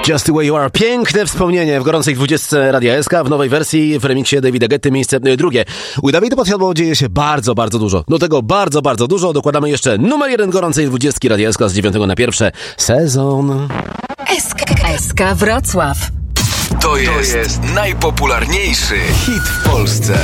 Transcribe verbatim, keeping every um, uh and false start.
Just the way you are. Piękne wspomnienie w gorącej dwudziestce Radia S K w nowej wersji w remiksie Davida Guetty, miejsce drugie. U Dawida Podsiadło dzieje się bardzo, bardzo dużo. Do tego bardzo, bardzo dużo dokładamy jeszcze numer jeden gorącej dwudziestki Radia S K z dziewiątego na pierwsze. Sezon. S K, S K Wrocław. To jest, to jest najpopularniejszy hit w Polsce.